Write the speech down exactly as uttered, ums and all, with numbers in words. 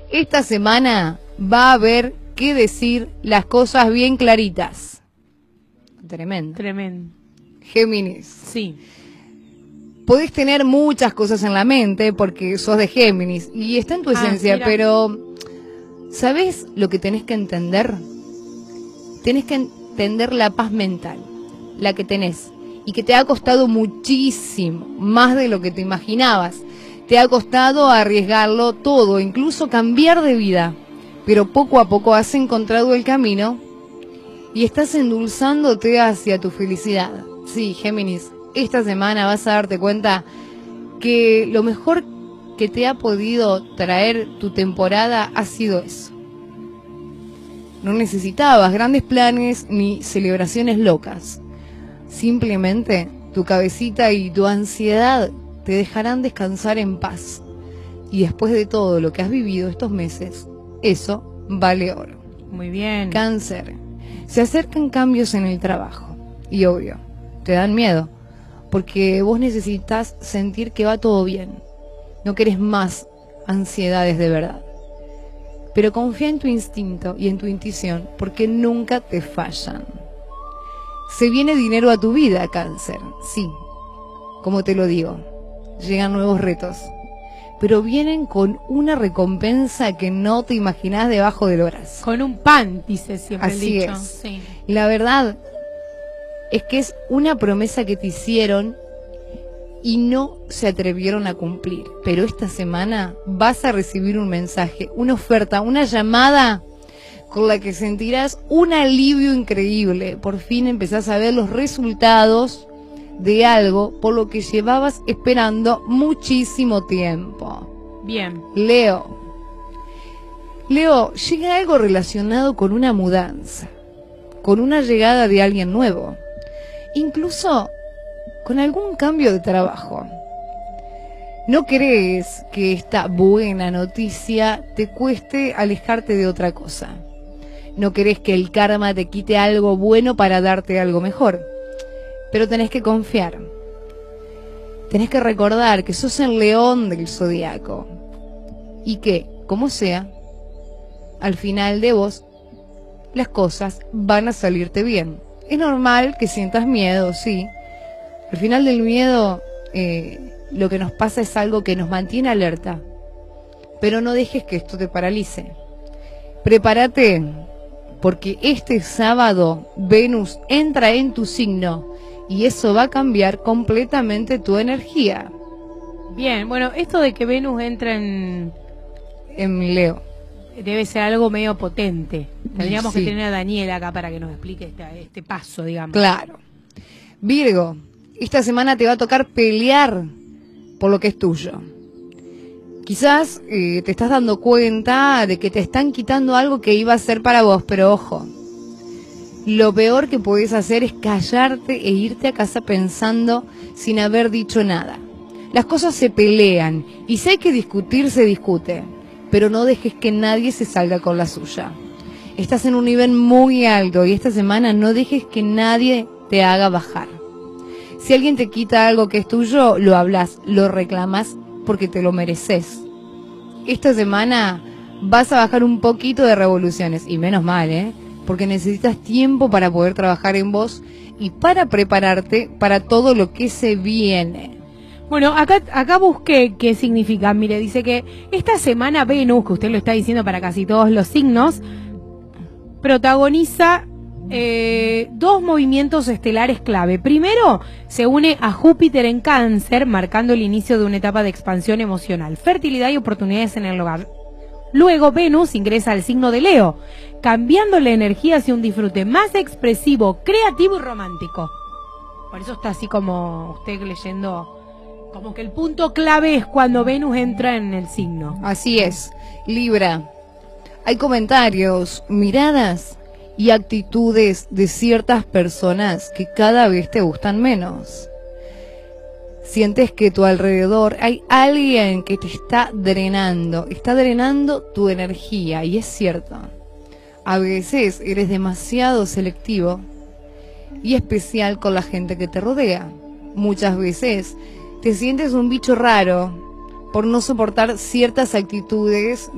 esta semana va a haber que decir las cosas bien claritas. Tremendo. Tremendo. Géminis. Sí. Podés tener muchas cosas en la mente porque sos de Géminis y está en tu esencia, ah, pero ¿sabés lo que tenés que entender? Tenés que entender la paz mental, la que tenés, y que te ha costado muchísimo, más de lo que te imaginabas. Te ha costado arriesgarlo todo, incluso cambiar de vida, pero poco a poco has encontrado el camino y estás endulzándote hacia tu felicidad. Sí, Géminis, esta semana vas a darte cuenta que lo mejor que te ha podido traer tu temporada ha sido eso. No necesitabas grandes planes ni celebraciones locas. Simplemente tu cabecita y tu ansiedad te dejarán descansar en paz. Y después de todo lo que has vivido estos meses, eso vale oro. Muy bien. Cáncer. Se acercan cambios en el trabajo. Y obvio, te dan miedo. Porque vos necesitas sentir que va todo bien. No querés más ansiedades de verdad. Pero confía en tu instinto y en tu intuición, porque nunca te fallan. Se viene dinero a tu vida, Cáncer. Sí, como te lo digo, llegan nuevos retos. Pero vienen con una recompensa que no te imaginás debajo del brazo. Con un pan, dice siempre Así el dicho. es. Sí. La verdad es que es una promesa que te hicieron y no se atrevieron a cumplir. Pero esta semana vas a recibir un mensaje, una oferta, una llamada con la que sentirás un alivio increíble. Por fin empezás a ver los resultados de algo por lo que llevabas esperando muchísimo tiempo. Bien. Leo. Leo, llega algo relacionado con una mudanza, con una llegada de alguien nuevo, incluso con algún cambio de trabajo. ¿No crees que esta buena noticia te cueste alejarte de otra cosa? ¿No querés que el karma te quite algo bueno para darte algo mejor? Pero tenés que confiar. Tenés que recordar que sos el león del zodiaco. Y que, como sea, al final de vos, las cosas van a salirte bien. Es normal que sientas miedo, sí. Al final del miedo, eh, lo que nos pasa es algo que nos mantiene alerta. Pero no dejes que esto te paralice. Prepárate, porque este sábado Venus entra en tu signo y eso va a cambiar completamente tu energía. Bien, bueno, esto de que Venus entra en... En Leo. Debe ser algo medio potente. Tendríamos Sí. que tener a Daniela acá para que nos explique este, este paso, digamos. Claro. Virgo, esta semana te va a tocar pelear por lo que es tuyo. Quizás eh, te estás dando cuenta de que te están quitando algo que iba a ser para vos, pero ojo, lo peor que podés hacer es callarte e irte a casa pensando sin haber dicho nada. Las cosas se pelean y si hay que discutir, se discute, pero no dejes que nadie se salga con la suya. Estás en un nivel muy alto y esta semana no dejes que nadie te haga bajar. Si alguien te quita algo que es tuyo, lo hablas, lo reclamas porque te lo mereces. Esta semana vas a bajar un poquito de revoluciones, y menos mal, ¿eh? Porque necesitas tiempo para poder trabajar en vos y para prepararte para todo lo que se viene. Bueno, acá, acá busqué qué significa. Mire, dice que esta semana Venus, que usted lo está diciendo para casi todos los signos, protagoniza eh, dos movimientos estelares clave. Primero, se une a Júpiter en Cáncer, marcando el inicio de una etapa de expansión emocional, fertilidad y oportunidades en el hogar. Luego, Venus ingresa al signo de Leo, cambiando la energía hacia un disfrute más expresivo, creativo y romántico. Por eso está así como usted leyendo, como que el punto clave es cuando Venus entra en el signo. Así es, Libra. Hay comentarios, miradas y actitudes de ciertas personas que cada vez te gustan menos. Sientes que a tu alrededor hay alguien que te está drenando, está drenando tu energía, y es cierto. A veces eres demasiado selectivo y especial con la gente que te rodea. Muchas veces te sientes un bicho raro por no soportar ciertas actitudes